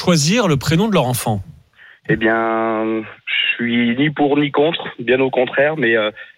choisir le prénom de leur enfant? Eh bien, je suis ni pour ni contre, bien au contraire, mais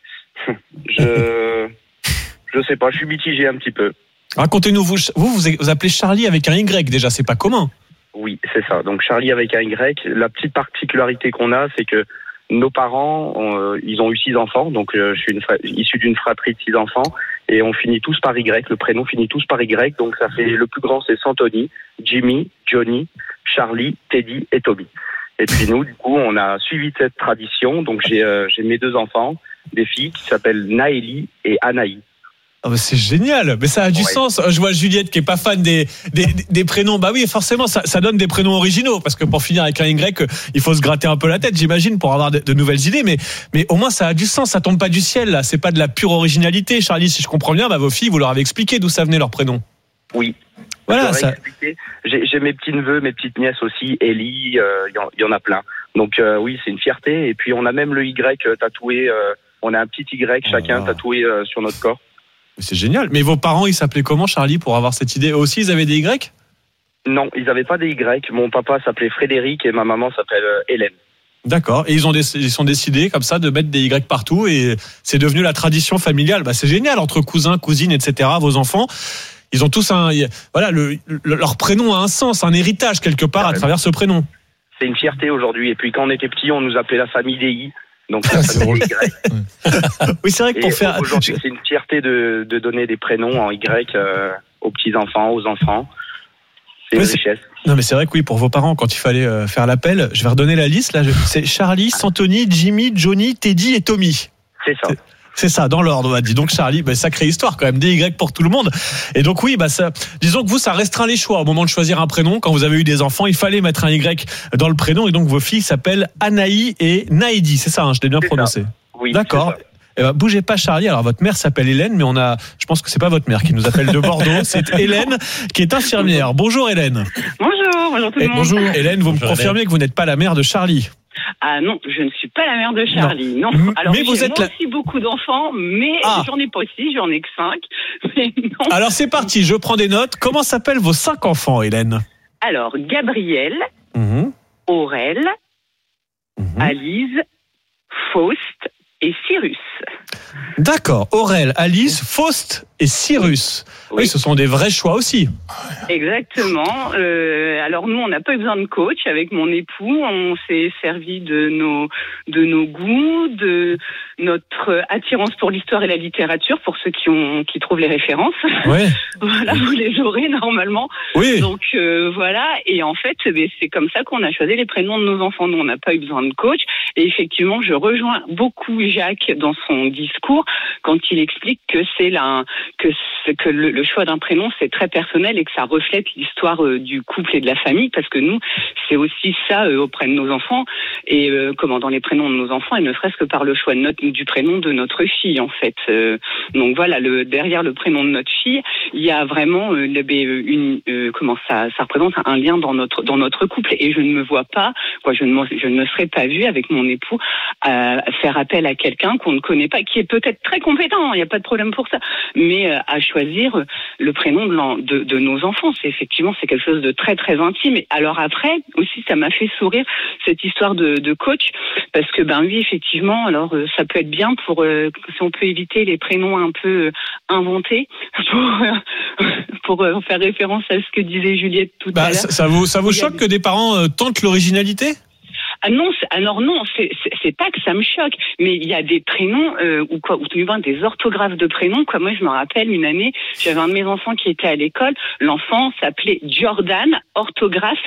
je sais pas, je suis mitigé un petit peu. Racontez-nous, vous appelez Charlie avec un Y déjà, c'est pas commun. Oui, c'est ça. Donc Charlie avec un Y. La petite particularité qu'on a, c'est que nos parents, ils ont eu 6 enfants, donc je suis issu d'une fratrie de 6 enfants, et on finit tous par Y, le prénom finit tous par Y, donc ça fait, le plus grand c'est Santoni, Jimmy, Johnny, Charlie, Teddy et Toby. Et puis nous, du coup, on a suivi cette tradition, donc j'ai mes 2 enfants, des filles qui s'appellent Naëlie et Anaï. Oh bah c'est génial, mais ça a du sens. Je vois Juliette qui est pas fan des prénoms. Bah oui, forcément, ça donne des prénoms originaux, parce que pour finir avec un Y, il faut se gratter un peu la tête, j'imagine, pour avoir de nouvelles idées. Mais au moins, ça a du sens. Ça tombe pas du ciel, là. C'est pas de la pure originalité. Charlie, si je comprends bien, vos filles, vous leur avez expliqué d'où ça venait leur prénom. Oui. Voilà. J'ai mes petits neveux, mes petites nièces aussi. Ellie, il y en a plein. Donc oui, c'est une fierté. Et puis on a même le Y tatoué. On a un petit Y chacun tatoué sur notre corps. C'est génial. Mais vos parents, ils s'appelaient comment, Charlie, pour avoir cette idée? Eux aussi, ils avaient des Y? Non, ils n'avaient pas des Y. Mon papa s'appelait Frédéric et ma maman s'appelle Hélène. D'accord. Et ils sont décidés comme ça de mettre des Y partout et c'est devenu la tradition familiale. Bah, c'est génial, entre cousins, cousines, etc. Vos enfants, ils ont tous leur prénom a un sens, un héritage quelque part à travers ce prénom. C'est une fierté aujourd'hui. Et puis quand on était petits, on nous appelait la famille des I. Donc la famille des Y. Oui, c'est vrai que pour faire. Aujourd'hui, c'est une fierté de donner des prénoms en Y aux petits enfants, aux enfants. C'est une richesse. Non, mais c'est vrai que oui, pour vos parents, quand il fallait faire l'appel, je vais redonner la liste. Là, c'est Charlie, Santoni, Jimmy, Johnny, Teddy et Tommy. C'est ça. C'est ça, dans l'ordre, on va dire. Donc Charlie, sacrée histoire quand même, des Y pour tout le monde. Et donc oui, disons que vous, ça restreint les choix au moment de choisir un prénom. Quand vous avez eu des enfants, il fallait mettre un Y dans le prénom. Et donc vos filles s'appellent Anaï et Naïdi. C'est ça, je l'ai bien prononcé. Oui. D'accord. Bougez pas, Charlie. Alors votre mère s'appelle Hélène, mais je pense que c'est pas votre mère qui nous appelle de Bordeaux. C'est Hélène qui est infirmière. Bonjour Hélène. Bonjour tout le monde. Bonjour Hélène, vous me confirmez que vous n'êtes pas la mère de Charlie? Ah non, je ne suis pas la mère de Charlie. Non. Alors mais vous êtes aussi beaucoup d'enfants, mais j'en ai pas aussi, j'en ai que 5. Mais non. Alors c'est parti, je prends des notes. Comment s'appellent vos 5 enfants, Hélène? Alors Gabriel, Aurel, Alice, Faust et Cyrus. D'accord, Aurel, Alice, Faust et Cyrus. Oui, ce sont des vrais choix aussi. Exactement. Alors nous, on n'a pas eu besoin de coach avec mon époux. On s'est servi de nos goûts, de notre attirance pour l'histoire et la littérature, pour ceux qui trouvent les références. Ouais. Voilà, vous les aurez normalement. Oui. Donc voilà. Et en fait, c'est comme ça qu'on a choisi les prénoms de nos enfants. Nous, on n'a pas eu besoin de coach. Et effectivement, je rejoins beaucoup Jacques dans son discours quand il explique que que le choix d'un prénom, c'est très personnel et que ça reflète l'histoire du couple et de la famille, parce que nous, c'est aussi ça auprès de nos enfants et dans les prénoms de nos enfants, et ne serait-ce que par le choix du prénom de notre fille, en fait. Donc voilà, derrière le prénom de notre fille, il y a vraiment ça représente un lien dans notre couple, et je ne me vois pas, je ne me serais pas vue avec mon époux faire appel à quelqu'un qu'on ne connaît pas, qui est peut-être très compétent, il n'y a pas de problème pour ça, mais à choisir le prénom de nos enfants, c'est quelque chose de très très intime. Et alors après aussi, ça m'a fait sourire cette histoire de coach, parce que oui, effectivement, alors ça peut être bien pour si on peut éviter les prénoms un peu inventés, pour faire référence à ce que disait Juliette tout à l'heure. Ça vous choque que des parents tentent l'originalité? Ah non, c'est pas que ça me choque, mais il y a des prénoms ou du moins des orthographes de prénoms. Moi, je me rappelle une année, j'avais un de mes enfants qui était à l'école. L'enfant s'appelait Jordan, orthographe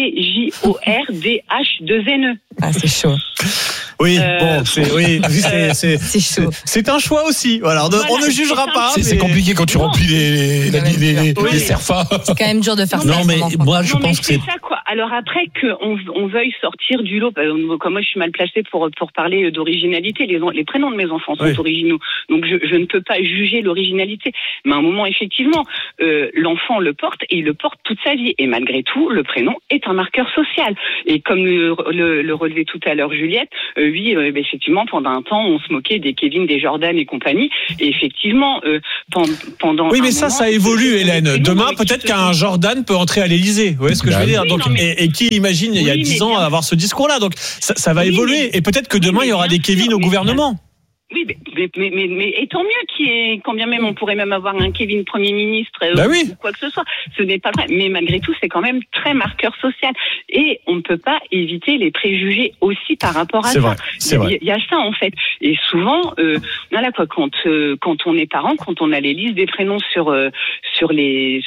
DJORDH2NE. Ah, c'est chaud. Oui, c'est chaud. C'est un choix aussi. Voilà, on ne jugera pas. C'est compliqué quand tu remplis les serfas. C'est quand même dur de faire ça. Non, mais moi, je pense que c'est ça, quoi. Alors après qu'on veuille sortir du lot, comme moi je suis mal placée pour parler d'originalité, les prénoms de mes enfants sont originaux, donc je ne peux pas juger l'originalité. Mais à un moment, effectivement, l'enfant le porte, et il le porte toute sa vie. Et malgré tout, le prénom est un marqueur social. Et comme le relevait tout à l'heure Juliette, oui, effectivement, pendant un temps, on se moquait des Kevin, des Jordan et compagnie. Et effectivement, pendant oui, mais un ça évolue, Hélène. Demain, peut-être qu'un Jordan peut entrer à l'Élysée. Vous voyez ce que je veux dire? Donc, et qui imagine, il y a 10 ans, avoir ce discours-là? Donc, ça va évoluer. Et peut-être que demain, il y aura des Kevin au gouvernement. Oui, mais et tant mieux quand bien même on pourrait même avoir un Kevin Premier ministre ou quoi que ce soit. Ce n'est pas vrai. Mais malgré tout, c'est quand même très marqueur social. Et on ne peut pas éviter les préjugés aussi par rapport à ça. C'est vrai. Il y a ça, en fait. Et souvent, voilà quoi, quand on est parent, quand on a les listes des prénoms sur les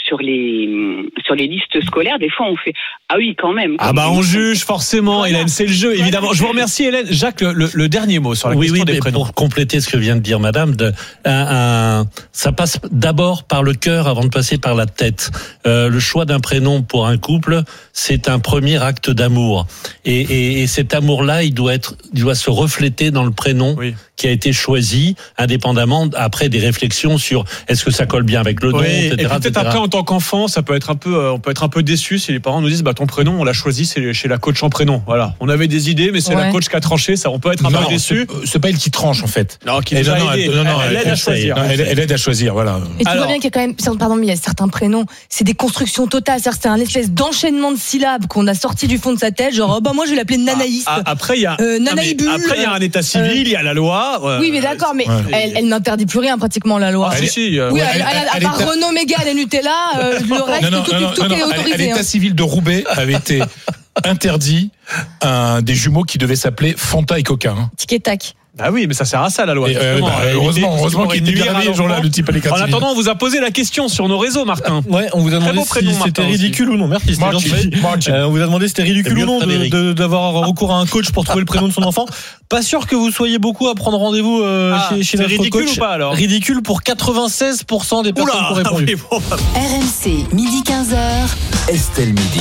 listes scolaires, des fois on fait ah oui quand même. On juge forcément, voilà. Hélène, c'est le jeu évidemment. Je vous remercie Hélène. Jacques, le dernier mot sur la question des prénoms. Pour compléter ce que vient de dire Madame, ça passe d'abord par le cœur avant de passer par la tête. Le choix d'un prénom pour un couple, c'est un premier acte d'amour. Et cet amour-là, il doit se refléter dans le prénom qui a été choisi, indépendamment après des réflexions sur est-ce que ça colle bien avec le nom, etc. Et peut-être après, en tant qu'enfant, ça peut être on peut être un peu déçu si les parents nous disent ton prénom, on l'a choisi, c'est chez la coach en prénom. Voilà. On avait des idées, mais c'est la coach qui a tranché. Ça, on peut être un peu déçu. C'est pas elle qui tranche en fait. Non, qui nous a aidé. Elle aide à choisir. Elle aide à choisir, voilà. Et tu vois bien qu'il y a quand même, pardon, mais il y a certains prénoms, c'est des constructions totales. C'est un espèce d'enchaînement de syllabes qu'on a sorti du fond de sa tête. Genre, moi je vais l'appeler Nanaïs. Après, il y a Nanaïbule. Après, il y a un état civil, il y a la loi. Oui, mais d'accord, mais elle n'interdit plus rien pratiquement, la loi. Oui, à part Renaud, Mégane et Nutella, le reste, tout est autorisé. L'état civil de Roubaix avait été interdit des jumeaux qui devaient s'appeler Fanta et Coca. Tic et tac. Ah oui, mais ça sert à ça, la loi. Heureusement qu'il était gravé ce jour-là, le type à l'écart. En attendant, on vous a posé la question sur nos réseaux, Martin. Ouais, on vous a demandé si c'était ridicule ou non. Merci, c'était gentil. On vous a demandé si c'était ridicule ou non d'avoir recours à un coach pour trouver le prénom de son enfant. Pas sûr que vous soyez beaucoup à prendre rendez-vous chez notre coach. Ridicule ou pas alors? Ridicule pour 96% des personnes qui ont répondu. RMC, midi 15h. Estelle Midi.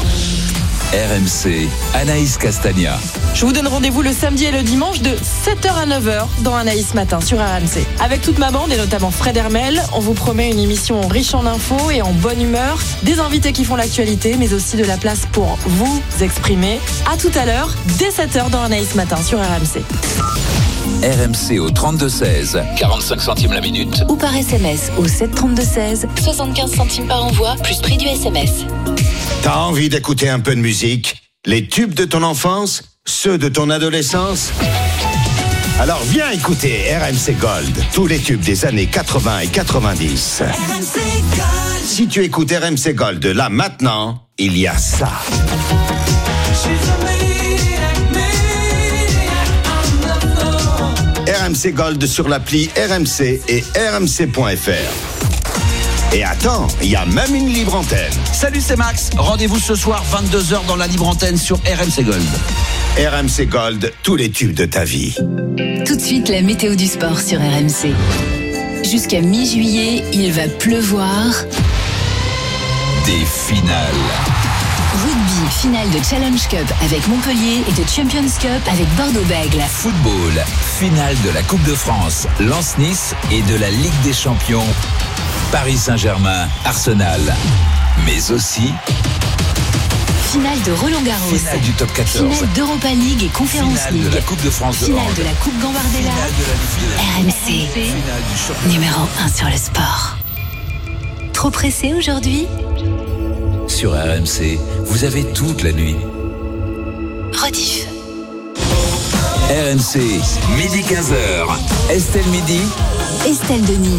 RMC, Anaïs Castagna. Je vous donne rendez-vous le samedi et le dimanche de 7h à 9h dans Anaïs Matin sur RMC. Avec toute ma bande et notamment Fred Hermel, on vous promet une émission riche en infos et en bonne humeur, des invités qui font l'actualité, mais aussi de la place pour vous exprimer. À tout à l'heure, dès 7h dans Anaïs Matin sur RMC. RMC au 32-16, 45 centimes la minute. Ou par SMS au 732-16, 75 centimes par envoi, plus prix du SMS. T'as envie d'écouter un peu de musique? Les tubes de ton enfance? Ceux de ton adolescence? Alors viens écouter RMC Gold, tous les tubes des années 80 et 90. RMC Gold. Si tu écoutes RMC Gold là maintenant, il y a ça. RMC Gold sur l'appli RMC et rmc.fr. Et attends, il y a même une libre antenne. Salut, c'est Max. Rendez-vous ce soir 22h dans la libre antenne sur RMC Gold. RMC Gold, tous les tubes de ta vie. Tout de suite, la météo du sport sur RMC. Jusqu'à mi-juillet, il va pleuvoir. Des finales. Rugby, finale de Challenge Cup avec Montpellier et de Champions Cup avec Bordeaux-Bègles. Football, finale de la Coupe de France, Lens-Nice et de la Ligue des Champions, Paris Saint-Germain, Arsenal. Mais aussi finale de Roland-Garros, finale du Top 14, finale d'Europa League et Conference finale League, de la Coupe de France de finale hand, de la Coupe Gambardella. RMC, numéro 1 sur le sport. Trop pressé aujourd'hui? Sur RMC, vous avez toute la nuit. Rediff. RMC, midi 15h. Estelle Midi. Estelle Denis.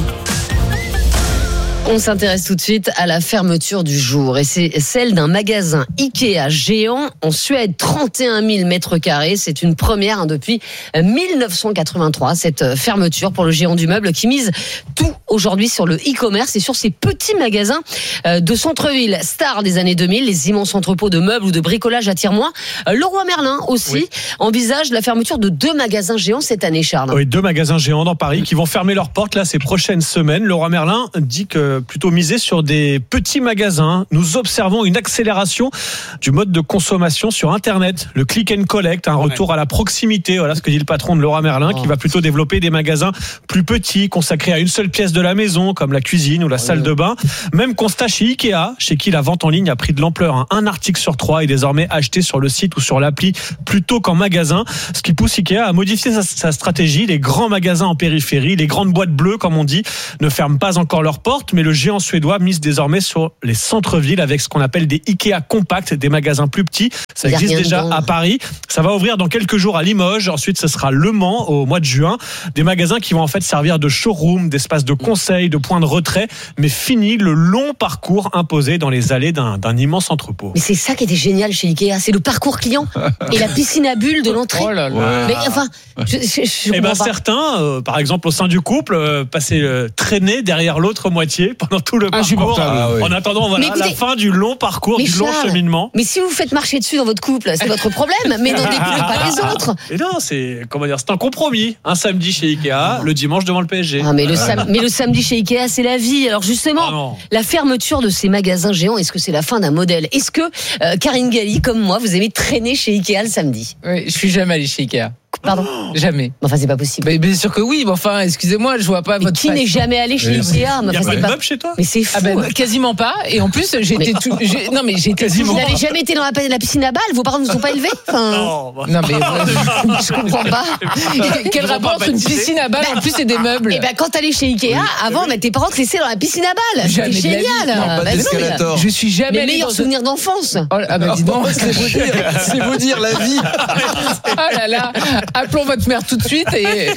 On s'intéresse tout de suite à la fermeture du jour et c'est celle d'un magasin Ikea géant en Suède, 31 000 mètres carrés. C'est une première depuis 1983, cette fermeture pour le géant du meuble qui mise tout aujourd'hui sur le e-commerce et sur ces petits magasins de centre-ville. Star des années 2000, les immenses entrepôts de meubles ou de bricolage attirent moins. Leroy Merlin aussi envisage la fermeture de 2 magasins géants cette année, Charles. Oui, 2 magasins géants dans Paris qui vont fermer leurs portes là ces prochaines semaines. Leroy Merlin dit que plutôt miser sur des petits magasins. Nous observons une accélération du mode de consommation sur Internet. Le click and collect, un retour à la proximité. Voilà ce que dit le patron de Leroy Merlin qui va plutôt développer des magasins plus petits, consacrés à une seule pièce de la maison, comme la cuisine ou la salle de bain. Même constat chez Ikea, chez qui la vente en ligne a pris de l'ampleur. Un article sur 3 est désormais acheté sur le site ou sur l'appli plutôt qu'en magasin. Ce qui pousse Ikea à modifier sa stratégie. Les grands magasins en périphérie, les grandes boîtes bleues, comme on dit, ne ferment pas encore leurs portes, mais le géant suédois mise désormais sur les centres-villes avec ce qu'on appelle des Ikea compacts, des magasins plus petits. Ça existe déjà à Paris. Ça va ouvrir dans quelques jours à Limoges. Ensuite, ce sera Le Mans au mois de juin. Des magasins qui vont en fait servir de showroom, d'espace de conseil, de points de retrait. Mais fini le long parcours imposé dans les allées d'un immense entrepôt. Mais c'est ça qui était génial chez Ikea, c'est le parcours client et la piscine à bulles de l'entrée. Oh là là. Mais enfin, certains, par exemple au sein du couple, passaient traîner derrière l'autre moitié pendant tout le parcours. En attendant, la fin du long parcours, du long cheminement. Mais si vous faites marcher dessus dans votre couple, c'est votre problème. Mais n'en découlez pas les autres. Et non, c'est un compromis. Un samedi chez Ikea, le dimanche devant le PSG. Mais le samedi chez Ikea, c'est la vie. Alors justement, la fermeture de ces magasins géants, est-ce que c'est la fin d'un modèle ? Est-ce que Karine Galli, comme moi, vous aimez traîner chez Ikea le samedi ? Oui, je suis jamais allée chez Ikea. Pardon ? Jamais. Enfin, c'est pas possible. Mais bien sûr que oui, mais enfin, excusez-moi, je vois pas votre. Qui n'est jamais allé chez Ikea ? Il y a pas de meubles chez toi ? Mais c'est fou. Quasiment pas. Et en plus, j'étais quasiment. Vous n'avez jamais été dans la piscine à balles ? Vos parents ne vous ont pas élevés ? Non, mais je comprends pas. Quel rapport entre une piscine à balles en plus et des meubles ? Et quand t'allais chez Ikea, avant, tes parents te laissaient dans la piscine à balles. C'était génial. Je suis jamais. Les meilleurs souvenirs d'enfance. Dis donc, c'est vous dire la vie. Oh là là. Appelons votre mère tout de suite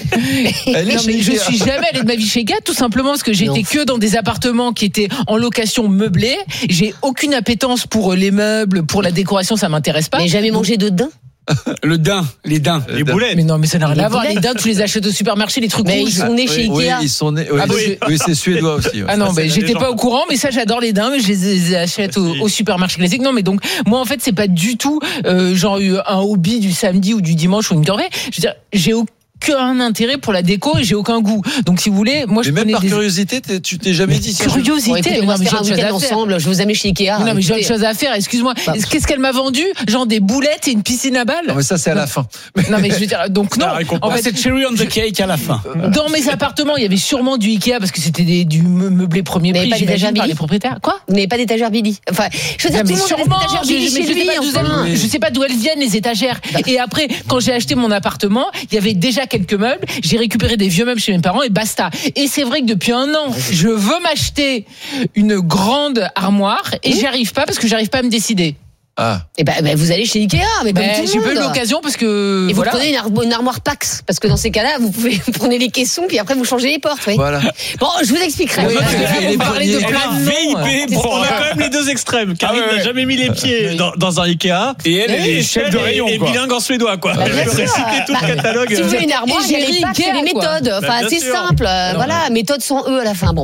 je suis jamais allée de ma vie chez Ikea, tout simplement parce que j'étais que dans des appartements qui étaient en location meublée. J'ai aucune appétence pour les meubles, pour la décoration, ça m'intéresse pas. Mais jamais mangé de daims ? Les daims, les boulettes. Mais non, mais ça n'a rien à voir. Les daims, tu les achètes au supermarché, les trucs rouges. Mais ils sont nés chez Ikea. Oui, ils sont nés. Oui, c'est suédois aussi. Ah non, j'étais pas au coururant, mais ça, j'adore les daims, mais je les achète au supermarché classique. Non, mais donc, moi, en fait, c'est pas du tout, genre, un hobby du samedi ou du dimanche ou une corvée. Je veux dire, j'ai aucun intérêt pour la déco et j'ai aucun goût. Donc si vous voulez, moi je même par curiosité, tu t'es jamais dit curiosité, on va faire un week-end ensemble, je vous amène chez Ikea. Non mais j'ai autre chose à faire, excuse-moi. Qu'est-ce qu'elle m'a vendu ? Genre des boulettes et une piscine à balles ? Non mais ça c'est à la fin. Non mais je veux dire, donc non. En fait, c'est cherry on the cake à la fin. Dans mes appartements, il y avait sûrement du Ikea parce que c'était du meublé premier prix, j'imagine, par les propriétaires. Quoi ? Vous n'avez pas d'étagère Billy. Enfin, je veux dire, tout le monde a des étagères Billy chez lui. Je sais pas d'où elles viennent les étagères. Et après, quand j'ai acheté mon appartement, il y avait déjà quelques meubles. J'ai récupéré des vieux meubles chez mes parents et basta. Et c'est vrai que depuis un an, je veux m'acheter une grande armoire et j'y arrive pas parce que j'arrive pas à me décider. Et vous allez chez Ikea, mais comme tout le monde. J'ai pas eu l'occasion parce que. Et vous prenez une armoire Pax, parce que dans ces cas-là, vous prenez les caissons, puis après vous changez les portes. Oui. Voilà. Bon, je vous expliquerai. Vous parlez de plein de noms. On a quand même les deux extrêmes. Karine n'a jamais mis les pieds dans un Ikea. Et elle est chef de rayon. Et bilingue en suédois, quoi. Elle a cité tout le catalogue. Si vous avez une armoire, il y a les Pax et les méthodes. Enfin, c'est simple. Voilà, méthode sans E à la fin. Bon.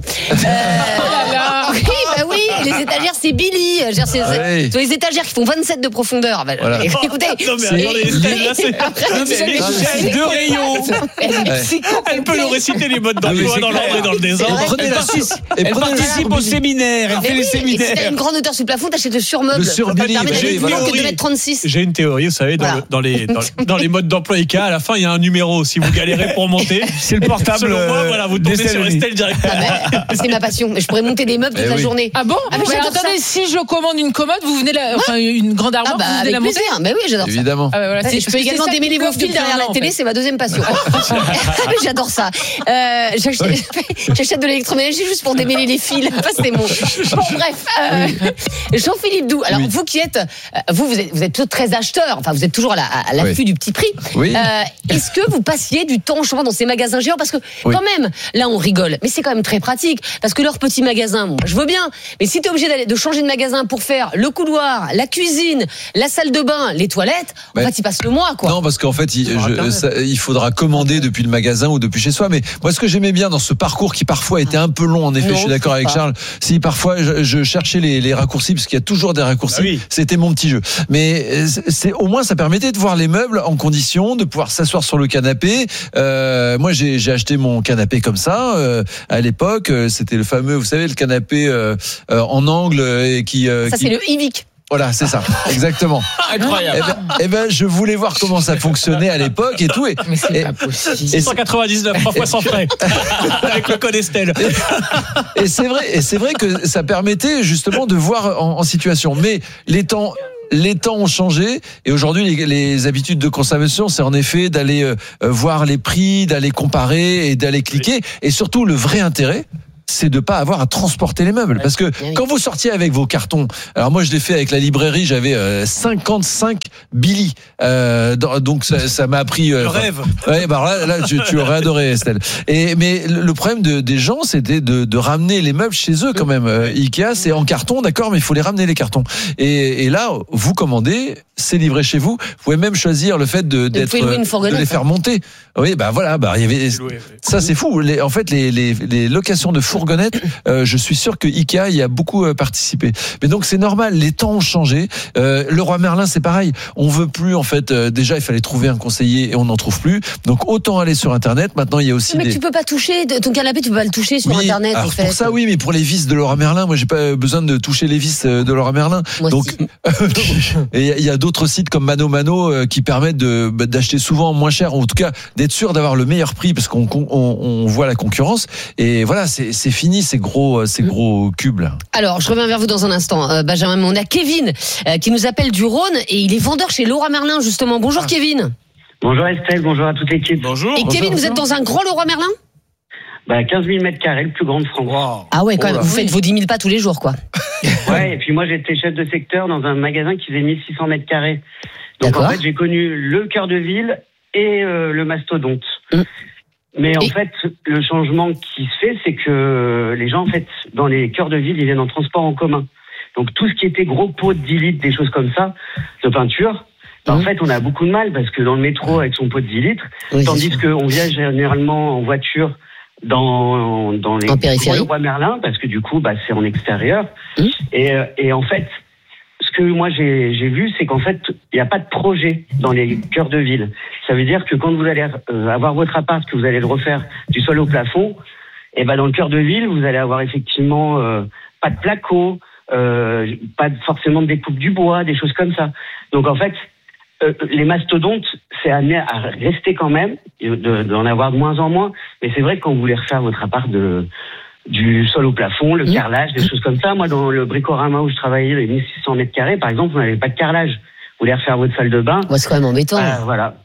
Oui, les étagères, c'est Billy. Sur les étagères qui font 27 de profondeur. Écoutez, c'est deux rayons. Elle peut nous réciter les modes d'emploi dans l'ordre et dans le désordre. Elle participe au séminaire. Elle fait les séminaires. Si t'as une grande hauteur sous le plafond, t'achètes le surmeuble. Le surbilly. Que de mettre 36. J'ai une théorie, vous savez, dans les modes d'emploi Ikea, à la fin, il y a un numéro. Si vous galérez pour monter, c'est le portable. Selon moi, voilà, vous tombez sur Estelle directement. C'est ma passion. Je pourrais monter des meubles toute la journée. Ah bon ? Attendez, si je commande une commode, vous venez une grande armoire, vous venez la monter ? Mais oui, j'adore ça. Évidemment. Je peux également démêler vos fils derrière la télé, c'est ma deuxième passion. J'adore ça. J'achète de l'électroménager juste pour démêler les fils. C'est bon. Bref, Jean-Philippe Doux. Alors vous qui êtes, vous êtes plutôt très acheteur. Enfin, vous êtes toujours à l'affût du petit prix. Oui. Est-ce que vous passiez du temps justement dans ces magasins géants ? Parce que quand même, là on rigole, mais c'est quand même très pratique. Parce que leurs petits magasins, je veux bien. Mais si t'es obligé de changer de magasin pour faire le couloir, la cuisine, la salle de bain, les toilettes, en fait, il passe le mois, quoi. Non, parce qu'en fait, il faudra commander depuis le magasin ou depuis chez soi. Mais moi, ce que j'aimais bien dans ce parcours qui parfois était un peu long, en effet, je suis d'accord avec Charles. Si parfois je cherchais les raccourcis, parce qu'il y a toujours des raccourcis, c'était mon petit jeu. Mais au moins, ça permettait de voir les meubles en condition, de pouvoir s'asseoir sur le canapé. Moi, j'ai acheté mon canapé comme ça. À l'époque, c'était le fameux, vous savez, le canapé en angle et qui. Ça, c'est le Ivic. Voilà, c'est ça, exactement. Incroyable. Eh ben, je voulais voir comment ça fonctionnait à l'époque et tout. Mais c'est pas possible. 199, 3 fois sans frais. Avec le code Estelle. Et c'est vrai que ça permettait justement de voir en situation. Mais les temps ont changé et aujourd'hui les habitudes de consommation, c'est en effet d'aller voir les prix, d'aller comparer et d'aller cliquer. Et surtout, le vrai intérêt, c'est de pas avoir à transporter les meubles. Parce que quand vous sortiez avec vos cartons, alors moi je l'ai fait avec la librairie, j'avais 55 Billy. Donc ça m'a appris. Le rêve. Ouais, bah là tu aurais adoré, Estelle. Mais le problème des gens, c'était de ramener les meubles chez eux quand même. Ikea, c'est en carton, d'accord, mais il faut les ramener les cartons. Et là, vous commandez, c'est livré chez vous. Vous pouvez même choisir le fait de les faire monter. Oui, bah voilà, il y avait ça, c'est fou. En fait, les locations de fourgonnettes, je suis sûr que Ikea y a beaucoup participé. Mais donc c'est normal, les temps ont changé. Leroy Merlin, c'est pareil. On veut plus, en fait. Déjà, il fallait trouver un conseiller et on n'en trouve plus. Donc autant aller sur Internet. Maintenant, il y a aussi. Mais tu peux pas toucher ton canapé, tu peux pas le toucher sur Internet. Alors, en fait. Pour ça, oui, mais pour les vis de Leroy Merlin, moi, j'ai pas besoin de toucher les vis de Leroy Merlin. Moi donc, il y a d'autres sites comme Mano qui permettent d'acheter souvent moins cher, ou en tout cas d'être sûr d'avoir le meilleur prix, parce qu'on voit la concurrence. Et voilà, c'est fini ces gros cubes là. Alors, je reviens vers vous dans un instant, Benjamin. On a Kevin qui nous appelle du Rhône et il est vendeur chez Leroy Merlin justement. Bonjour Kevin. Bonjour Estelle, bonjour à toute l'équipe. Bonjour. Et Kevin, vous êtes dans un grand Leroy Merlin ? 15 000 mètres carrés, le plus grand de France. Wow. Ah ouais, quand même. Vous faites vos 10 000 pas tous les jours, quoi. Ouais, et puis moi j'étais chef de secteur dans un magasin qui faisait 1600 mètres carrés. Donc en fait, j'ai connu le cœur de ville et le mastodonte. Mais en fait, le changement qui se fait, c'est que les gens, en fait, dans les cœurs de ville, ils viennent en transport en commun. Donc tout ce qui était gros pots de 10 litres, des choses comme ça, de peinture, en fait, on a beaucoup de mal parce que dans le métro, avec son pot de 10 litres, tandis qu'on vient généralement en voiture dans les Leroy Merlin, parce que du coup, c'est en extérieur. Et en fait, ce que moi j'ai vu, c'est qu'en fait, il n'y a pas de projet dans les cœurs de ville. Ça veut dire que quand vous allez avoir votre appart, que vous allez le refaire du sol au plafond, et dans le cœur de ville, vous allez avoir effectivement pas de placo, pas forcément de découpe du bois, des choses comme ça. Donc en fait, les mastodontes, c'est amené à rester quand même, d'en avoir de moins en moins. Mais c'est vrai que quand vous voulez refaire votre appart du sol au plafond, le carrelage, des choses comme ça. Moi, dans le Bricorama où je travaillais, les 1600 mètres carrés, par exemple, vous n'avez pas de carrelage. Vous voulez refaire votre salle de bain. C'est quand même embêtant. Voilà.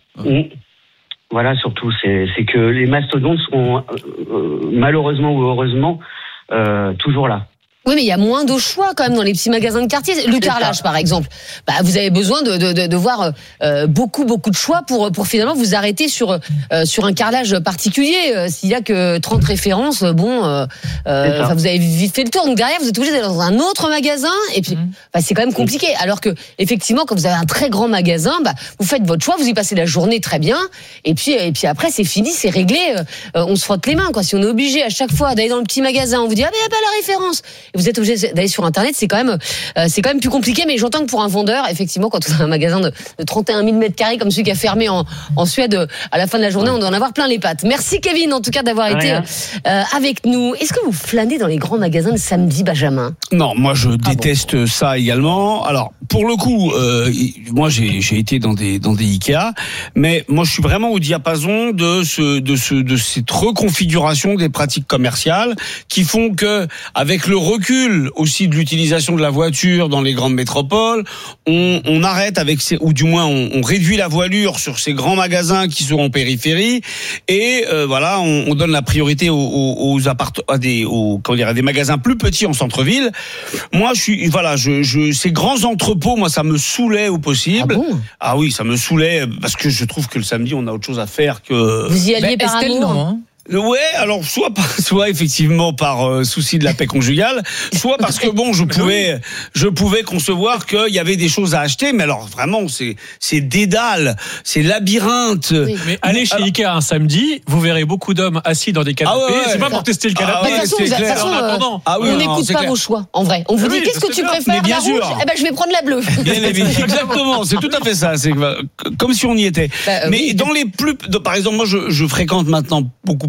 Voilà, surtout, c'est que les mastodontes sont malheureusement ou heureusement toujours là. Oui, mais il y a moins de choix quand même dans les petits magasins de quartier. Le carrelage, par exemple. Vous avez besoin de voir beaucoup de choix pour finalement vous arrêter sur un carrelage particulier. S'il y a que 30 références, vous avez vite fait le tour. Donc derrière, vous êtes obligé d'aller dans un autre magasin. Et puis, c'est quand même compliqué. Alors que, effectivement, quand vous avez un très grand magasin, vous faites votre choix, vous y passez la journée très bien. Et puis après, c'est fini, c'est réglé. On se frotte les mains, quoi. Si on est obligé à chaque fois d'aller dans le petit magasin, on vous dit, mais il n'y a pas la référence. Vous êtes obligé d'aller sur Internet, c'est quand même plus compliqué. Mais j'entends que pour un vendeur, effectivement, quand on a un magasin de 31 000 mètres carrés comme celui qui a fermé en Suède, à la fin de la journée, on doit en avoir plein les pattes. Merci Kevin, en tout cas, d'avoir été avec nous. Est-ce que vous flânez dans les grands magasins le samedi, Benjamin ? Non, moi je déteste ça également. Alors pour le coup, moi j'ai été dans des Ikea, mais moi je suis vraiment au diapason de cette reconfiguration des pratiques commerciales qui font que, avec le recul aussi de l'utilisation de la voiture dans les grandes métropoles, on arrête ou du moins on réduit la voilure sur ces grands magasins qui sont en périphérie et on donne la priorité à des magasins plus petits en centre-ville. Moi ces grands entrepôts, moi ça me saoulait au possible. Ah oui, ça me saoulait parce que je trouve que le samedi on a autre chose à faire que. Vous y alliez par amour. Ouais, alors soit effectivement par souci de la paix conjugale, soit parce que je pouvais concevoir qu'il y avait des choses à acheter, mais alors vraiment c'est dédale, c'est labyrinthe. Oui. Mais allez chez Ikea un samedi, vous verrez beaucoup d'hommes assis dans des canapés. C'est pas pour tester le canapé. De toute façon, on n'écoute pas vos choix. En vrai, on vous dit qu'est-ce que tu préfères, la rouge ? Je vais prendre la bleue. Exactement, c'est tout à fait ça. C'est comme si on y était. Mais dans les par exemple, moi je fréquente maintenant beaucoup plus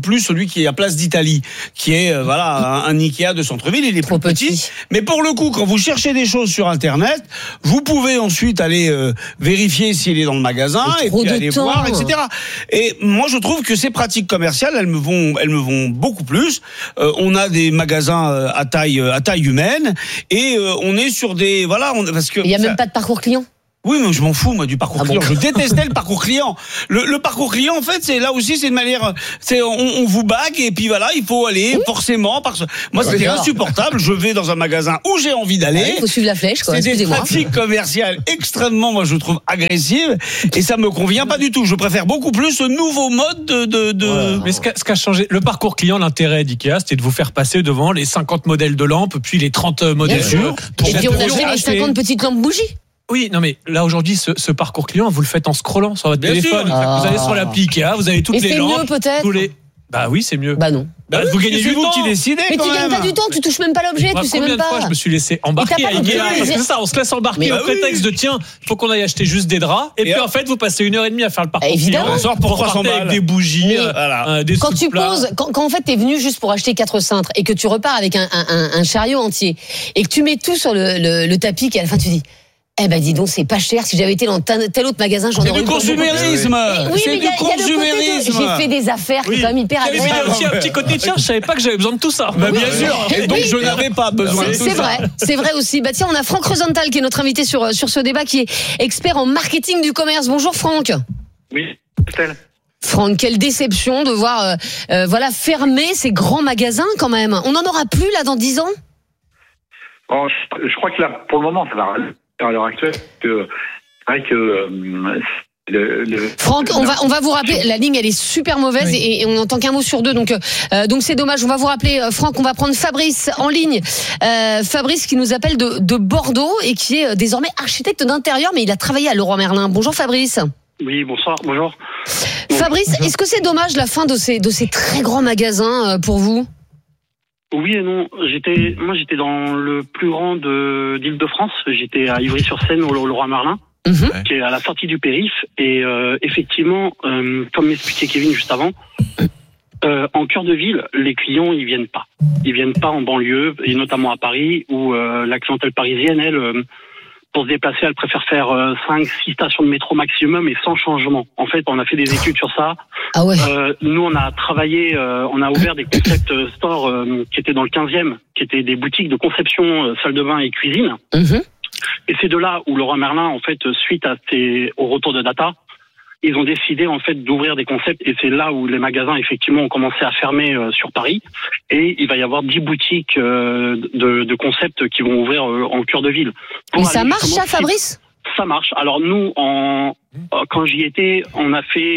plus celui qui est à Place d'Italie, qui est un Ikea de centre-ville. Il est plus petit. Mais pour le coup, quand vous cherchez des choses sur Internet, vous pouvez ensuite aller vérifier s'il est dans le magasin et puis aller voir, etc. Et moi, je trouve que ces pratiques commerciales, elles me vont beaucoup plus. On a des magasins à taille humaine et on est sur des parce que il y a même pas de parcours client. Oui, mais je m'en fous, moi, du parcours client. Je détestais le parcours client. Le parcours client, en fait, c'est là aussi, c'est une manière, on vous bague et puis voilà, il faut aller forcément parce que moi, c'était insupportable. Je vais dans un magasin où j'ai envie d'aller. Il faut suivre la flèche, quoi. C'est des pratiques commerciales extrêmement, moi, je trouve agressives et ça me convient pas du tout. Je préfère beaucoup plus ce nouveau mode de. Mais ce qu'a changé, le parcours client, l'intérêt d'IKEA, c'était de vous faire passer devant les 50 modèles de lampes, puis les 30 modèles. Et puis on a les 50 petites lampes bougies. Oui, non mais là aujourd'hui, ce parcours client, vous le faites en scrollant sur votre téléphone. Vous allez sur l'appli Ikea, vous avez toutes les lampes. Et c'est mieux peut-être. Bah oui, c'est mieux. Bah non. Vous gagnez du temps. C'est vous qui décidez. Mais tu gagnes pas du temps, tu touches même pas l'objet, tu sais même pas. Combien de fois je me suis laissé embarquer à Ikea, parce que c'est ça, on se laisse embarquer au prétexte de tiens, il faut qu'on aille acheter juste des draps, et puis en fait vous passez 1h30 à faire le parcours client. On sort pour 300 balles avec des bougies, des quand tu poses, quand en fait t'es venu juste pour acheter 4 cintres et que tu repars avec un chariot entier et que tu mets tout sur le tapis, qu'à la fin tu dis. Eh ben dis donc, c'est pas cher. Si j'avais été dans tel autre magasin, j'en aurais eu. C'est du consumérisme. Oui, mais il y a le côté j'ai fait des affaires qui sont quand même hyper agréables. Il y a un petit côté tiens, je savais pas que j'avais besoin de tout ça. Bah, bien sûr. Et donc je n'avais pas besoin de tout ça. C'est vrai aussi. Bah tiens, on a Franck Rosenthal qui est notre invité sur ce débat, qui est expert en marketing du commerce. Bonjour Franck. Oui, Estelle. Franck, quelle déception de voir fermer ces grands magasins quand même. On n'en aura plus là dans 10 ans. Bon, je crois que là, pour le moment, ça va. À l'heure actuelle, c'est vrai que Franck, on va vous rappeler, la ligne elle est super mauvaise et on n'entend qu'un mot sur deux, donc c'est dommage. On va vous rappeler, Franck, on va prendre Fabrice en ligne. Fabrice qui nous appelle de Bordeaux et qui est désormais architecte d'intérieur, mais il a travaillé à Leroy Merlin. Bonjour Fabrice. Oui, bonsoir, bonjour. Fabrice, est-ce que c'est dommage la fin de ces très grands magasins pour vous? Oui et non. Moi, j'étais dans le plus grand d'Île-de-France. J'étais à Ivry-sur-Seine, au Leroy Merlin, qui est à la sortie du périph'. Et effectivement, comme m'expliquait Kevin juste avant, en cœur de ville, les clients, ils viennent pas. Ils viennent pas en banlieue, et notamment à Paris, où la clientèle parisienne, elle, pour se déplacer, elle préfère faire 5-6 stations de métro maximum et sans changement. En fait, on a fait des études sur ça. Ah ouais. Nous, on a travaillé, on a ouvert des concept stores qui étaient dans le 15e, qui étaient des boutiques de conception, salle de bain et cuisine. Et c'est de là où Leroy Merlin, en fait, suite au retour de data, ils ont décidé en fait d'ouvrir des concepts et c'est là où les magasins effectivement ont commencé à fermer sur Paris et il va y avoir 10 boutiques de concepts qui vont ouvrir en cœur de ville. Mais ça marche ça, Fabrice ? Ça marche. Alors nous, quand j'y étais, on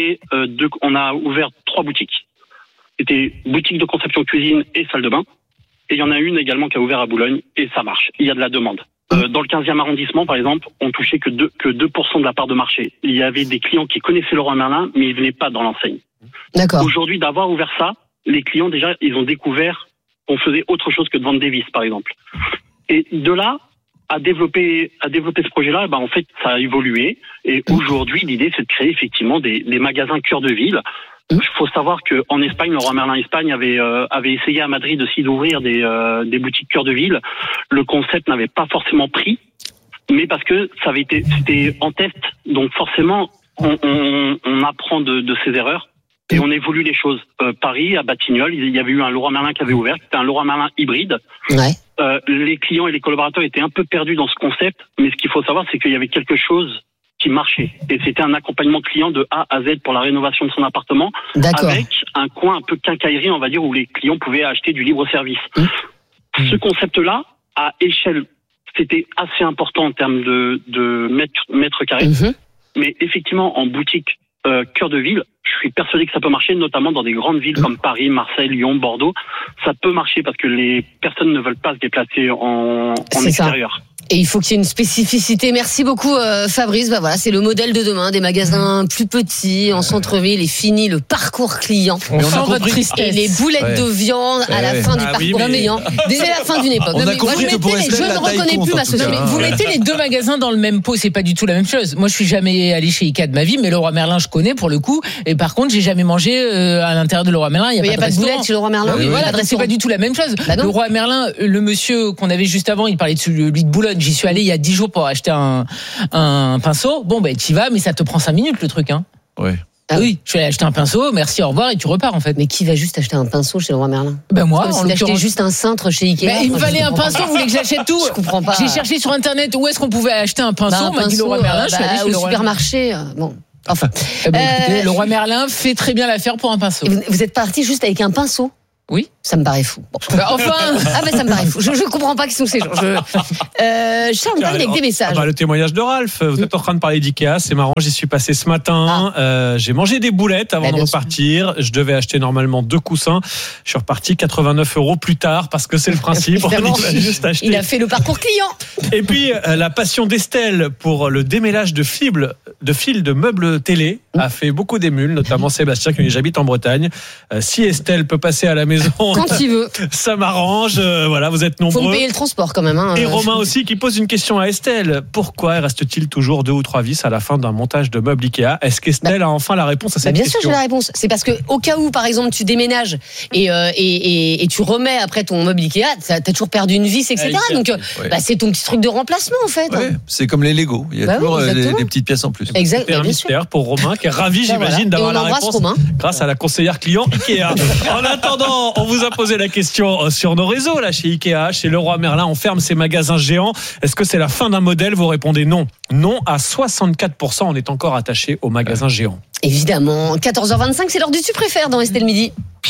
a ouvert 3 boutiques. C'était boutique de conception cuisine et salle de bain. Et il y en a une également qui a ouvert à Boulogne et ça marche. Il y a de la demande. Dans le 15e arrondissement, par exemple, on touchait que 2% de la part de marché. Il y avait des clients qui connaissaient Leroy Merlin, mais ils venaient pas dans l'enseigne. D'accord. Aujourd'hui, d'avoir ouvert ça, les clients, déjà, ils ont découvert qu'on faisait autre chose que de vendre des vis, par exemple. Et de là, à développer ce projet-là, en fait, ça a évolué. Et aujourd'hui, l'idée, c'est de créer effectivement des magasins cœur de ville. Il faut savoir qu'en Espagne, Leroy Merlin Espagne avait essayé à Madrid aussi d'ouvrir des boutiques cœur de ville. Le concept n'avait pas forcément pris, mais parce que c'était en test. Donc forcément, on apprend de ses erreurs et on évolue les choses. Paris, à Batignolles, il y avait eu un Leroy Merlin qui avait ouvert. C'était un Leroy Merlin hybride. Ouais. Les clients et les collaborateurs étaient un peu perdus dans ce concept, mais ce qu'il faut savoir, c'est qu'il y avait quelque chose qui marchait. Et c'était un accompagnement client de A à Z pour la rénovation de son appartement, avec un coin un peu quincaillerie, on va dire, où les clients pouvaient acheter du libre service. Ce concept-là, à échelle, c'était assez important en termes de mètres carrés. Mais effectivement, en boutique cœur de ville, je suis persuadé que ça peut marcher, notamment dans des grandes villes comme Paris, Marseille, Lyon, Bordeaux. Ça peut marcher parce que les personnes ne veulent pas se déplacer en extérieur. Et il faut qu'il y ait une spécificité. Merci beaucoup Fabrice. Bah voilà, c'est le modèle de demain, des magasins plus petits en centre-ville et fini le parcours client. On sent votre tristesse. Et les boulettes de viande à la fin du parcours client. C'est la fin d'une époque. On a compris que pour Estelle, je ne reconnais plus ma société. Vous mettez les deux magasins dans le même pot, c'est pas du tout la même chose. Moi, je suis jamais allé chez Ikea de ma vie, mais Leroy Merlin, je connais pour le coup. Et par contre, j'ai jamais mangé à l'intérieur de Leroy Merlin. Il y a pas de boulettes chez Leroy Merlin. Oui, voilà, c'est pas du tout la même chose. Leroy Merlin, le monsieur qu'on avait juste avant, il parlait de celui de Boulogne. J'y suis allé il y a 10 jours pour acheter un pinceau. Bon, ben, t'y vas, mais ça te prend 5 minutes le truc, hein. Ouais. Ah oui, je suis allé acheter un pinceau, merci, au revoir, et tu repars en fait. Mais qui va juste acheter un pinceau chez Leroy Merlin? Ben moi, si t'achetais juste un cintre chez Ikea. Ben, il me fallait un pinceau, vous voulez que j'achète tout? Je comprends pas. J'ai cherché sur internet où est-ce qu'on pouvait acheter un pinceau, m'a dit Leroy Merlin, je suis allé chez au supermarché. Bon. Enfin. Écoutez, Leroy Merlin fait très bien l'affaire pour un pinceau. Vous êtes parti juste avec un pinceau? Oui. Ça me paraît fou. Bon. Enfin. Ça me paraît fou. Je comprends pas qui sont ces gens. Charles, on termine avec des messages. Le témoignage de Ralph. Vous êtes en train de parler d'Ikea. C'est marrant. J'y suis passé ce matin. J'ai mangé des boulettes avant de repartir. Je devais acheter normalement 2 coussins. Je suis reparti 89 € plus tard parce que c'est le principe. Il a fait le parcours client. Et puis, la passion d'Estelle pour le démêlage de fils de meubles télé a fait beaucoup d'émules, notamment Sébastien qui j'habite en Bretagne. Si Estelle peut passer à la maison quand il veut, ça m'arrange. Voilà, vous êtes nombreux. Faut me payer le transport quand même. Et Romain aussi qui pose une question à Estelle. Pourquoi reste-t-il toujours 2 ou 3 vis à la fin d'un montage de meubles Ikea? Est-ce qu'Estelle a enfin la réponse à cette question? Bien sûr, j'ai la réponse. C'est parce que au cas où, par exemple, tu déménages et tu remets après ton meuble Ikea, t'as toujours perdu une vis, etc. Donc, c'est ton petit truc de remplacement en fait. Ouais, c'est comme les Lego. Il y a toujours des petites pièces en plus. Exact. C'est un mystère pour Romain qui est ravi, j'imagine, d'avoir la réponse grâce à la conseillère client Ikea. En attendant, on vous a posé la question sur nos réseaux, là, chez Ikea, chez Leroy Merlin. On ferme ces magasins géants. Est-ce que c'est la fin d'un modèle? Vous répondez non. Non à 64%. On est encore attaché aux magasins géants. Évidemment. 14h25, c'est l'heure du Tu préfères dans Estelle Midi.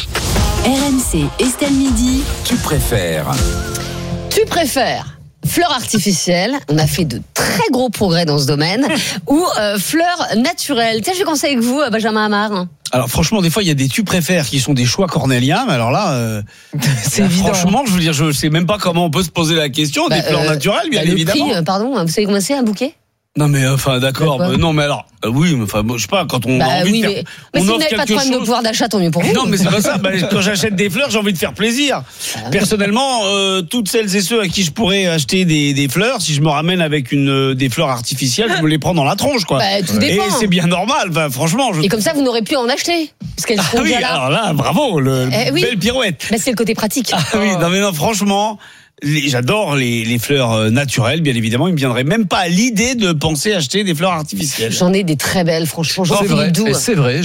RMC, Estelle Midi. Tu préfères. Tu préfères fleurs artificielles, on a fait de très gros progrès dans ce domaine, ou fleurs naturelles. Tiens, je vais commencer avec vous, Benjamin Amar. Alors franchement, des fois, il y a des tu préfères qui sont des choix cornéliens, mais alors là, c'est évident. Franchement, je veux dire, je sais même pas comment on peut se poser la question. Des fleurs naturelles, bien évidemment. Prix, pardon, vous savez comment c'est un bouquet? Non mais enfin d'accord, non mais alors oui, mais enfin je sais pas, quand on a envie de faire, mais si vous n'avez pas de problème de pouvoir d'achat, tant mieux pour vous. Non mais c'est pas ça, quand j'achète des fleurs, j'ai envie de faire plaisir. Personnellement, toutes celles et ceux à qui je pourrais acheter des fleurs, si je me ramène avec des fleurs artificielles, je me les prends dans la tronche quoi. Tout dépend. Et c'est bien normal, franchement. Et comme ça vous n'aurez plus à en acheter parce qu'elles seront déjà là. Alors là, bravo, belle pirouette. C'est le côté pratique. Oui, non mais non, franchement. J'adore les fleurs naturelles, bien évidemment. Il me viendrait même pas à l'idée de penser acheter des fleurs artificielles. Très des très belles, franchement. C'est vrai.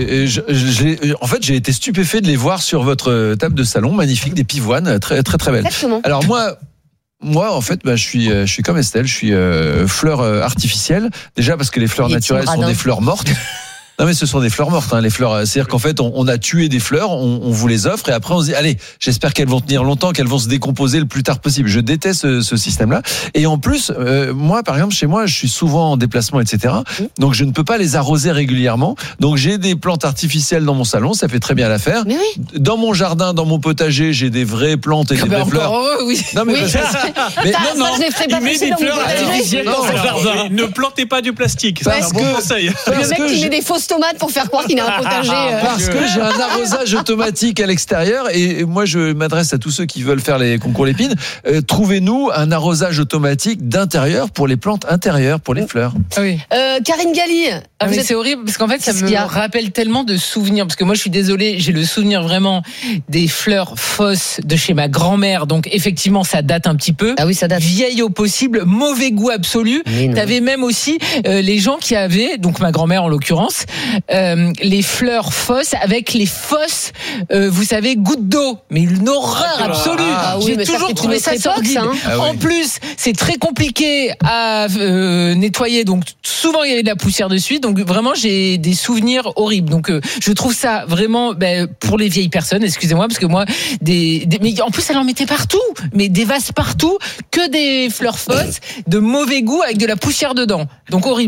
En fait, j'ai été stupéfait de les voir sur votre table de salon, magnifique, des pivoines, très très très belles. Exactement. Alors moi, en fait, je suis comme Estelle, je suis fleurs artificielles. Déjà parce que les fleurs naturelles sont des fleurs mortes. Non mais ce sont des fleurs mortes, les fleurs. C'est-à-dire qu'en fait, on a tué des fleurs, on vous les offre et après on se dit, allez, j'espère qu'elles vont tenir longtemps, qu'elles vont se décomposer le plus tard possible. Je déteste ce système-là. Et en plus, moi, par exemple, chez moi, je suis souvent en déplacement, etc. Donc je ne peux pas les arroser régulièrement. Donc j'ai des plantes artificielles dans mon salon, ça fait très bien l'affaire. Mais oui. Dans mon jardin, dans mon potager, j'ai des vraies plantes et des vraies fleurs. Oui. Non mais il met des fleurs artificielles dans son jardin. Ne plantez pas du plastique. C'est un bon conseil. Le mec qui met des fausses tomates pour faire croire qu'il a un potager. Parce que j'ai un arrosage automatique à l'extérieur et moi je m'adresse à tous ceux qui veulent faire les concours Lépine. Trouvez-nous un arrosage automatique d'intérieur pour les plantes intérieures, pour les fleurs. Oui. Karine Galli. C'est horrible parce qu'en fait ça me rappelle tellement de souvenirs parce que moi je suis désolée, j'ai le souvenir vraiment des fleurs fausses de chez ma grand-mère, donc effectivement ça date un petit peu. Ah oui, ça date. Vieille au possible, mauvais goût absolu. T'avais même aussi les gens qui avaient, donc ma grand-mère en l'occurrence, les fleurs fausses avec les fausses, vous savez, gouttes d'eau. Mais une horreur absolue. J'ai toujours trouvé ça sordide. En plus, c'est très compliqué à nettoyer, donc souvent il y avait de la poussière dessus. Donc vraiment, j'ai des souvenirs horribles. Donc je trouve ça vraiment pour les vieilles personnes, excusez-moi, parce que moi, mais en plus elle en mettait partout, mais des vases partout, que des fleurs fausses de mauvais goût avec de la poussière dedans. Donc horrible.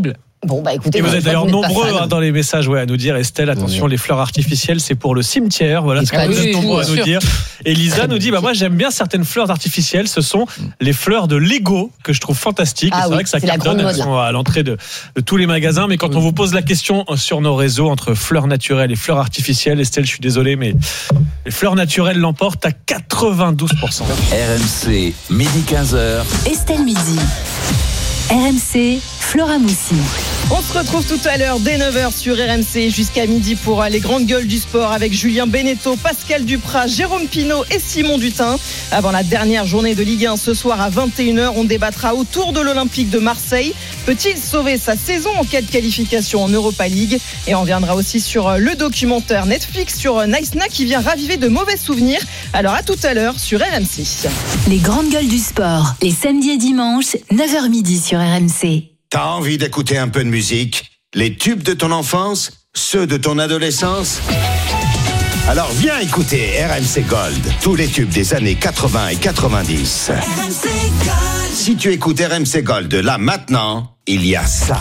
Bon, bah écoutez, et vous êtes d'ailleurs nombreux dans les messages à nous dire, Estelle, attention, les fleurs artificielles, c'est pour le cimetière. Voilà ce que vous êtes nombreux à nous dire. Et Lisa nous dit, moi j'aime bien certaines fleurs artificielles, ce sont les fleurs de Lego que je trouve fantastiques. C'est vrai que ça cartonne, elles sont à l'entrée de tous les magasins. Mais quand on vous pose la question sur nos réseaux entre fleurs naturelles et fleurs artificielles, Estelle, je suis désolé, mais les fleurs naturelles l'emportent à 92%. RMC, midi 15h. Estelle Midi. RMC, Flora Moussi. On se retrouve tout à l'heure dès 9h sur RMC jusqu'à midi pour les grandes gueules du sport avec Julien Beneteau, Pascal Duprat, Jérôme Pinault et Simon Dutin. Avant la dernière journée de Ligue 1 ce soir à 21h, on débattra autour de l'Olympique de Marseille. Peut-il sauver sa saison en cas de qualification en Europa League? Et on reviendra aussi sur le documentaire Netflix sur Naïsna qui vient raviver de mauvais souvenirs. Alors à tout à l'heure sur RMC. Les grandes gueules du sport, les samedis et dimanches, 9h midi sur RMC. T'as envie d'écouter un peu de musique? Les tubes de ton enfance? Ceux de ton adolescence? Alors viens écouter RMC Gold. Tous les tubes des années 80 et 90. RMC Gold. Si tu écoutes RMC Gold là maintenant, il y a ça.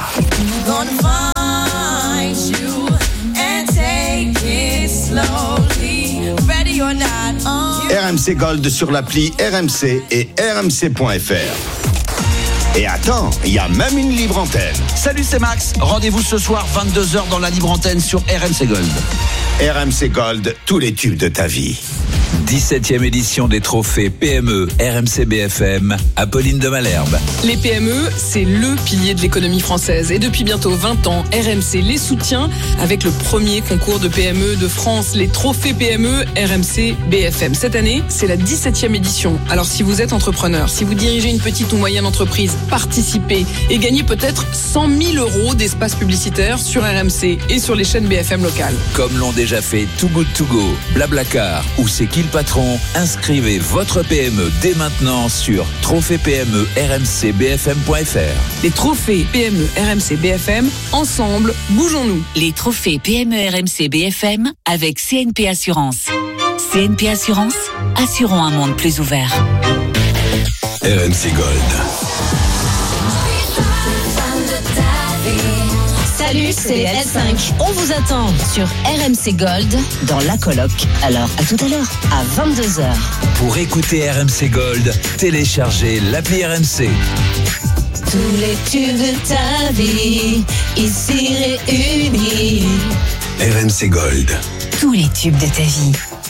RMC Gold sur l'appli RMC et rmc.fr. Et attends, il y a même une libre antenne. Salut, c'est Max. Rendez-vous ce soir 22h dans la libre antenne sur RMC Gold. RMC Gold, tous les tubes de ta vie. 17e édition des trophées PME RMC BFM, Apolline de Malherbe. Les PME, c'est le pilier de l'économie française. Et depuis bientôt 20 ans, RMC les soutient avec le premier concours de PME de France, les trophées PME RMC BFM. Cette année, c'est la 17e édition. Alors si vous êtes entrepreneur, si vous dirigez une petite ou moyenne entreprise, participez et gagnez peut-être 100 000 € d'espace publicitaire sur RMC et sur les chaînes BFM locales. Comme l'ont déjà fait Too Good To Go, Blablacar ou C'est qui le patron, inscrivez votre PME dès maintenant sur trophées-PME-RMC-BFM.fr. Les trophées PME RMC BFM, ensemble, bougeons-nous. Les trophées PME RMC BFM avec CNP Assurance. CNP Assurance, assurons un monde plus ouvert. RMC Gold. Salut, c'est les L5. On vous attend sur RMC Gold dans la coloc. Alors, à tout à l'heure, à 22h. Pour écouter RMC Gold, téléchargez l'appli RMC. Tous les tubes de ta vie, ici réunis. RMC Gold. Tous les tubes de ta vie.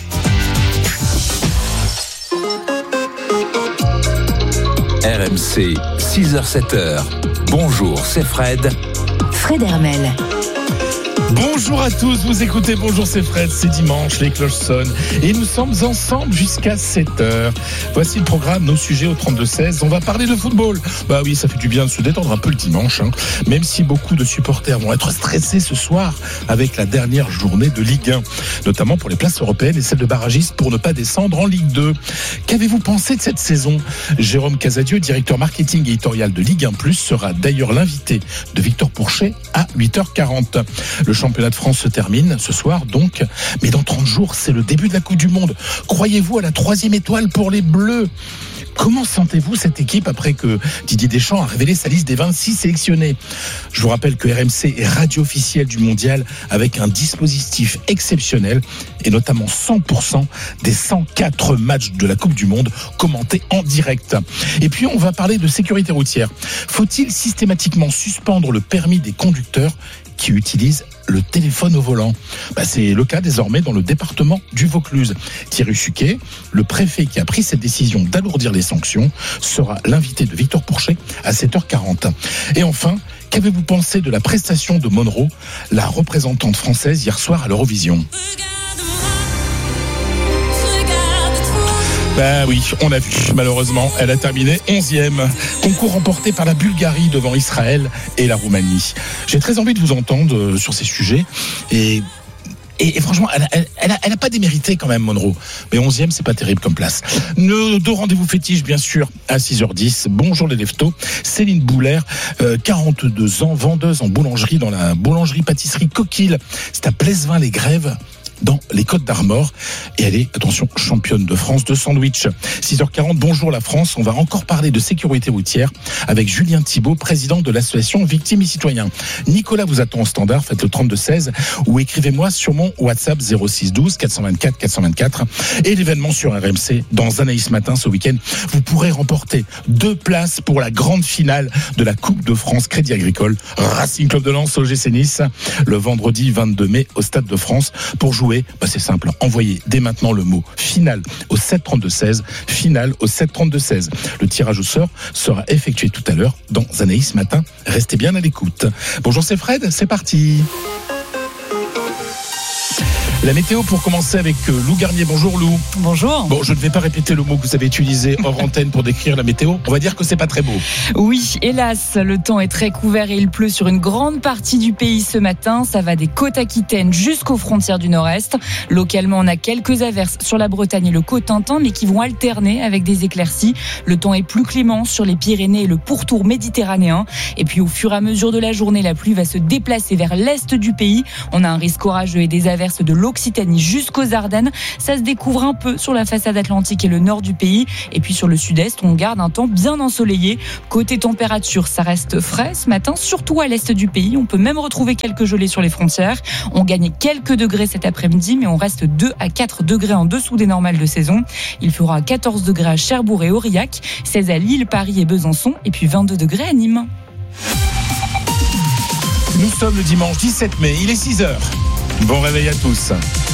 RMC, 6h-7h. Bonjour, c'est Fred. Fred Hermel. Bonjour à tous, vous écoutez Bonjour c'est Fred, c'est dimanche, les cloches sonnent et nous sommes ensemble jusqu'à 7h. Voici le programme, nos sujets au 32-16. On va parler de football. Bah oui, ça fait du bien de se détendre un peu le dimanche, même si beaucoup de supporters vont être stressés ce soir avec la dernière journée de Ligue 1, notamment pour les places européennes et celles de barragistes pour ne pas descendre en Ligue 2. Qu'avez-vous pensé de cette saison? Jérôme Casadieu, directeur marketing et éditorial de Ligue 1+, sera d'ailleurs l'invité de Victor Pourchet à 8h40. Le championnat de France se termine ce soir donc, mais dans 30 jours, c'est le début de la Coupe du Monde. Croyez-vous à la 3e étoile pour les Bleus? Comment sentez-vous cette équipe après que Didier Deschamps a révélé sa liste des 26 sélectionnés? Je vous rappelle que RMC est radio officielle du mondial avec un dispositif exceptionnel et notamment 100% des 104 matchs de la Coupe du Monde commentés en direct. Et puis on va parler de sécurité routière. Faut-il systématiquement suspendre le permis des conducteurs qui utilisent le téléphone au volant? C'est le cas désormais dans le département du Vaucluse. Thierry Chuquet, le préfet qui a pris cette décision d'alourdir les sanctions, sera l'invité de Victor Pourchet à 7h40. Et enfin, qu'avez-vous pensé de la prestation de Monroe, la représentante française hier soir à l'Eurovision? Oui, on a vu, malheureusement, elle a terminé 11e. Concours remporté par la Bulgarie devant Israël et la Roumanie. J'ai très envie de vous entendre sur ces sujets et franchement, elle a pas démérité quand même, Monroe. Mais 11e, c'est pas terrible comme place. Nos 2 rendez-vous fétiches, bien sûr, à 6h10. Bonjour les leftos. Céline Bouler, 42 ans, vendeuse en boulangerie dans la boulangerie-pâtisserie Coquille. C'est à Plessevin-les-Grèves. dans les Côtes d'Armor. Et elle est, attention, championne de France de sandwich. 6h40, bonjour la France. On va encore parler de sécurité routière avec Julien Thibault, président de l'association Victimes et Citoyens. Nicolas vous attend au standard, faites le 32-16 ou écrivez-moi sur mon WhatsApp 06 12 424 424. Et l'événement sur RMC dans Anaïs Matin ce week-end. Vous pourrez remporter 2 places pour la grande finale de la Coupe de France Crédit Agricole Racing Club de Lens OGC Nice le vendredi 22 mai au Stade de France. Pour jouer, c'est simple, envoyez dès maintenant le mot finale au 732-16, finale au 732-16. Le tirage au sort sera effectué tout à l'heure dans Anaïs Matin. Restez bien à l'écoute. Bonjour, c'est Fred, c'est parti. La météo pour commencer avec Lou Garnier. Bonjour Lou. Bonjour. Bon, je ne vais pas répéter le mot que vous avez utilisé hors antenne pour décrire la météo. On va dire que c'est pas très beau. Oui, hélas, le temps est très couvert et il pleut sur une grande partie du pays ce matin. Ça va des côtes aquitaines jusqu'aux frontières du nord-est. Localement, on a quelques averses sur la Bretagne et le Cotentin, mais qui vont alterner avec des éclaircies. Le temps est plus clément sur les Pyrénées et le pourtour méditerranéen. Et puis, au fur et à mesure de la journée, la pluie va se déplacer vers l'est du pays. On a un risque orageux et des averses de l'Occitanie jusqu'aux Ardennes. Ça se découvre un peu sur la façade atlantique et le nord du pays. Et puis sur le sud-est, on garde un temps bien ensoleillé. Côté température, ça reste frais ce matin, surtout à l'est du pays. On peut même retrouver quelques gelées sur les frontières. On gagne quelques degrés cet après-midi, mais on reste 2 à 4 degrés en dessous des normales de saison. Il fera 14 degrés à Cherbourg et Aurillac, 16 à Lille, Paris et Besançon, et puis 22 degrés à Nîmes. Nous sommes le dimanche 17 mai, il est 6h. Bon réveil à tous.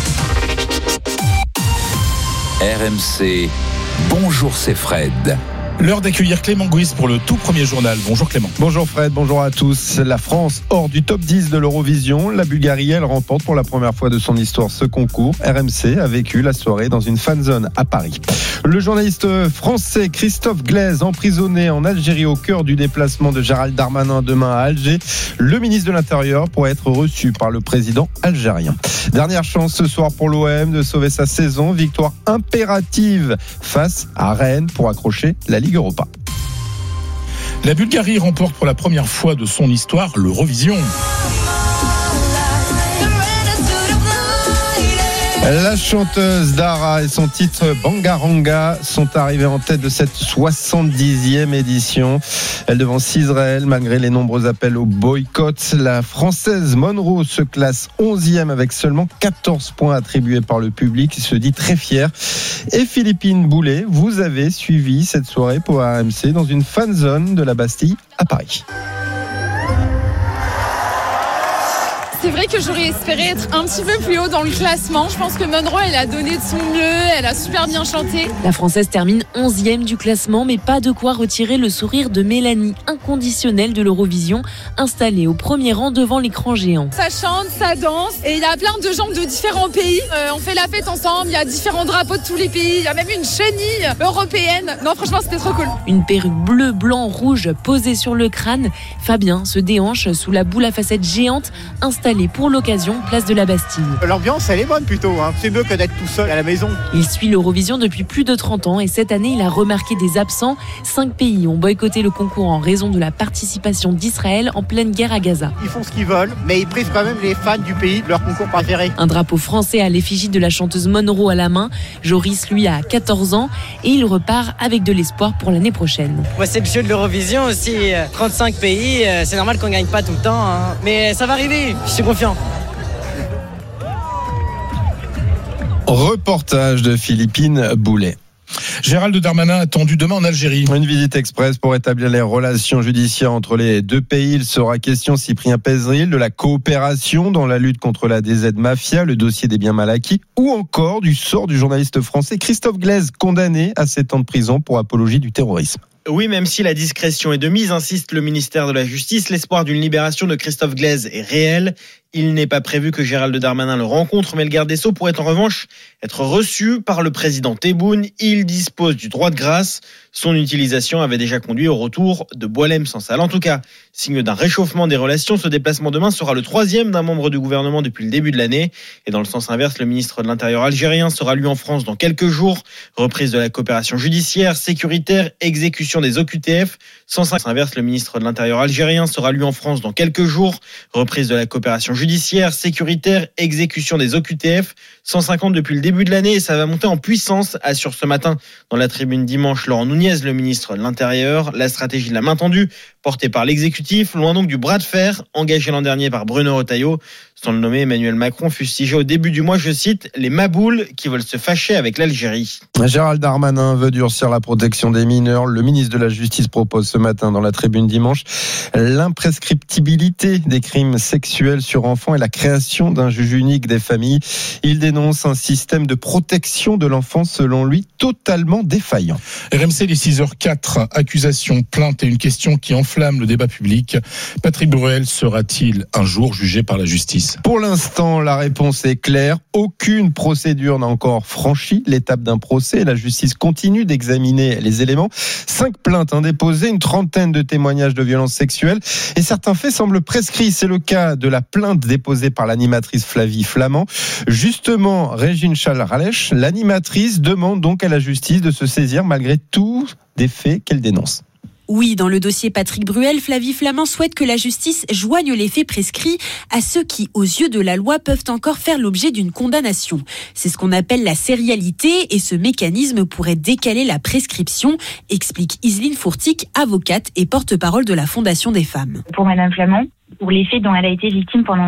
RMC, bonjour, c'est Fred. L'heure d'accueillir Clément Gouis pour le tout premier journal. Bonjour Clément. Bonjour Fred, bonjour à tous. La France hors du top 10 de l'Eurovision. La Bulgarie, elle remporte pour la première fois de son histoire ce concours. RMC a vécu la soirée dans une fan zone à Paris. Le journaliste français Christophe Glaise, emprisonné en Algérie au cœur du déplacement de Gérald Darmanin demain à Alger. Le ministre de l'Intérieur pourrait être reçu par le président algérien. Dernière chance ce soir pour l'OM de sauver sa saison. Victoire impérative face à Rennes pour accrocher la Ligue Europa. La Bulgarie remporte pour la première fois de son histoire l'Eurovision. La chanteuse Dara et son titre Bangaranga sont arrivés en tête de cette 70e édition. Elle devance Israël malgré les nombreux appels au boycott. La Française Monroe se classe 11e avec seulement 14 points attribués par le public. Il se dit très fier. Et Philippine Boulet, vous avez suivi cette soirée pour RMC dans une fan zone de la Bastille à Paris. C'est vrai que j'aurais espéré être un petit peu plus haut dans le classement. Je pense que Monroe, elle a donné de son mieux, elle a super bien chanté. La Française termine 11e du classement, mais pas de quoi retirer le sourire de Mélanie, inconditionnelle de l'Eurovision, installée au premier rang devant l'écran géant. Ça chante, ça danse, et il y a plein de gens de différents pays. On fait la fête ensemble, il y a différents drapeaux de tous les pays, il y a même une chenille européenne. Non, franchement, c'était trop cool. Une perruque bleu, blanc, rouge posée sur le crâne. Fabien se déhanche sous la boule à facettes géante installée pour l'occasion, place de la Bastille. L'ambiance, elle est bonne plutôt, hein. C'est mieux que d'être tout seul à la maison. Il suit l'Eurovision depuis plus de 30 ans et cette année, il a remarqué des absents. 5 pays ont boycotté le concours en raison de la participation d'Israël en pleine guerre à Gaza. Ils font ce qu'ils veulent, mais ils privent quand même les fans du pays de leur concours préféré. Un drapeau français à l'effigie de la chanteuse Monroe à la main. Joris, lui, a 14 ans et il repart avec de l'espoir pour l'année prochaine. Ouais, c'est le jeu de l'Eurovision aussi. 35 pays, c'est normal qu'on ne gagne pas tout le temps, hein. Mais ça va arriver, je suis confiant. Reportage de Philippine Boulet. Gérald Darmanin attendu demain en Algérie. Une visite express pour établir les relations judiciaires entre les deux pays. Il sera question, Cyprien Pézeril, de la coopération dans la lutte contre la DZ Mafia, le dossier des biens mal acquis, ou encore du sort du journaliste français Christophe Glaise, condamné à 7 ans de prison pour apologie du terrorisme. Oui, même si la discrétion est de mise, insiste le ministère de la Justice, l'espoir d'une libération de Christophe Glaise est réel. Il n'est pas prévu que Gérald Darmanin le rencontre, mais le garde des Sceaux pourrait en revanche être reçu par le président Tebboune. Il dispose du droit de grâce. Son utilisation avait déjà conduit au retour de Boualem Sansal. En tout cas, signe d'un réchauffement des relations, ce déplacement demain sera le 3e d'un membre du gouvernement depuis le début de l'année. Et dans le sens inverse, le ministre de l'Intérieur algérien sera lui en France dans quelques jours. Reprise de la coopération judiciaire, sécuritaire, exécution des OQTF. Sens inverse, le ministre de l'Intérieur algérien sera lui en France dans quelques jours. Reprise de la coopération judiciaire, judiciaire, sécuritaire, exécution des OQTF. 150 depuis le début de l'année et ça va monter en puissance, assure ce matin dans la tribune dimanche Laurent Nunez, le ministre de l'Intérieur. La stratégie de la main tendue, portée par l'exécutif, loin donc du bras de fer engagé l'an dernier par Bruno Retailleau. Sans le nommer, Emmanuel Macron fustigé au début du mois, je cite, les maboules qui veulent se fâcher avec l'Algérie. Gérald Darmanin veut durcir la protection des mineurs. Le ministre de la Justice propose ce matin dans la tribune dimanche l'imprescriptibilité des crimes sexuels sur enfants et la création d'un juge unique des familles. Il dénonce un système de protection de l'enfant, selon lui, totalement défaillant. RMC, les 6h04, accusation, plainte et une question qui enflamme le débat public. Patrick Bruel sera-t-il un jour jugé par la justice ? Pour l'instant, la réponse est claire. Aucune procédure n'a encore franchi l'étape d'un procès. La justice continue d'examiner les éléments. 5 plaintes déposées, une trentaine de témoignages de violences sexuelles et certains faits semblent prescrits. C'est le cas de la plainte déposée par l'animatrice Flavie Flament. Justement, Régine Chalralèche, l'animatrice, demande donc à la justice de se saisir malgré tous des faits qu'elle dénonce. Oui, dans le dossier Patrick Bruel, Flavie Flament souhaite que la justice joigne les faits prescrits à ceux qui, aux yeux de la loi, peuvent encore faire l'objet d'une condamnation. C'est ce qu'on appelle la sérialité et ce mécanisme pourrait décaler la prescription, explique Iseline Fourtic, avocate et porte-parole de la Fondation des femmes. Pour Madame Flament, pour les faits dont elle a été victime pendant